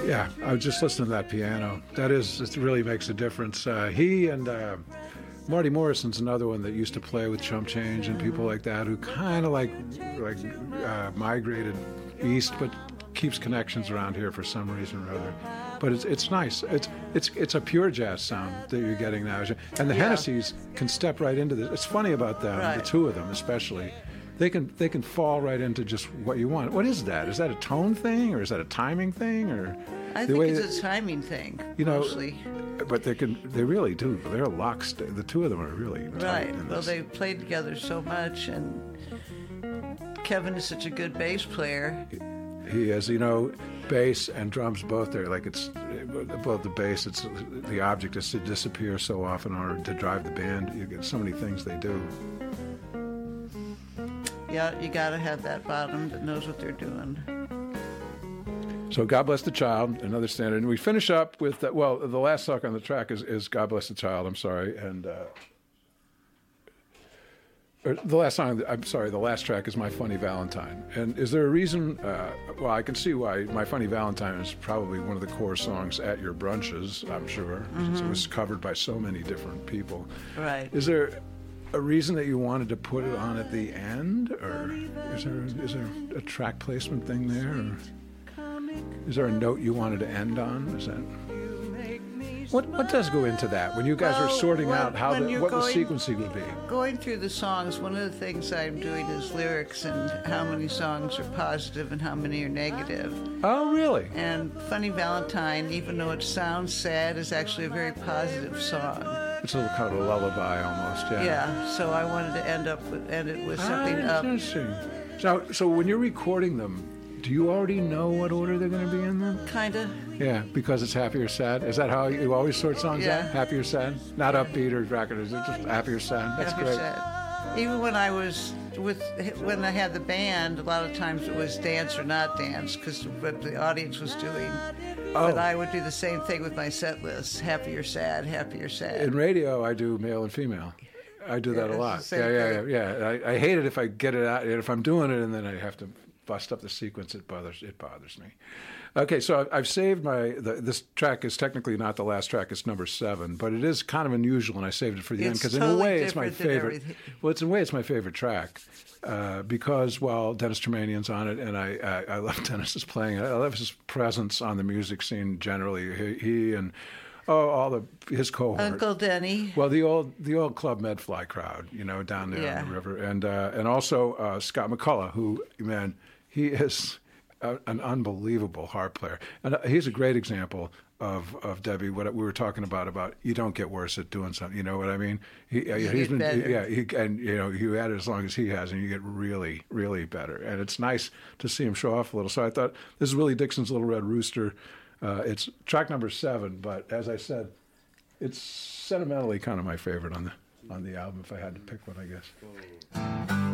Yeah, I was just listening to that piano. It really makes a difference. He and Marty Morrison's another one that used to play with Chump Change and people like that, who kind of migrated east, but keeps connections around here for some reason or other. But it's nice. It's a pure jazz sound that you're getting now, and the Hennessy's can step right into this. It's funny about them, right. The two of them especially. They can fall right into just what you want. What is that? Is that a tone thing, or is that a timing thing, or? I think it's a timing thing. Mostly. But they really do. They're lockstep. The two of them are really right. Well, they played together so much, and Kevin is such a good bass player. He is, bass and drums both there. Like it's both the bass. It's the object is to disappear so often, or to drive the band. You get so many things they do. Yeah, you got to have that bottom that knows what they're doing. So God Bless the Child, another standard. And we finish up with, the last song on the track is God Bless the Child, I'm sorry. And the last track is My Funny Valentine. And is there a reason, I can see why My Funny Valentine is probably one of the core songs at your brunches, I'm sure. It was covered by so many different people. Right. Is there a reason that you wanted to put it on at the end, or is there a track placement thing there, or is there a note you wanted to end on? Is that what does go into that when you guys are sorting out what the sequencing would be? Going through the songs, one of the things I'm doing is lyrics and how many songs are positive and how many are negative. Oh, really? And Funny Valentine, even though it sounds sad, is actually a very positive song. It's a little kind of a lullaby almost, yeah. Yeah, so I wanted to end it with something up. Interesting. So when you're recording them, do you already know what order they're going to be in them? Kinda. Yeah, because it's happy or sad. Is that how you always sort songs out? Happy or sad? Not upbeat or rocket. Is it just happy or sad? That's happy great. Or sad. Even when I had the band, a lot of times it was dance or not dance, because what the audience was doing. Oh. But I would do the same thing with my set list: happy or sad, happy or sad. In radio, I do male and female. I do that a lot. Yeah. I hate it if I get it out. If I'm doing it and then I have to bust up the sequence, it bothers me. Okay, so I've saved this track is technically not the last track, it's number 7, but it is kind of unusual, and I saved it for the end because in a way it's my favorite. Well, it's in a way it's my favorite track because Dennis Tremanian's on it, and I love Dennis's playing. I love his presence on the music scene generally. He and his cohort. Uncle Denny. Well, the old Club Medfly crowd, down there on the river, and also Scott McCullough, who, man, he is an unbelievable harp player, and he's a great example of Debbie. What we were talking about you don't get worse at doing something. You know what I mean? He's been better. You add it as long as he has, and you get really, really better. And it's nice to see him show off a little. So I thought this is Willie Dixon's Little Red Rooster. It's track number 7, but as I said, it's sentimentally kind of my favorite on the album. If I had to pick one, I guess.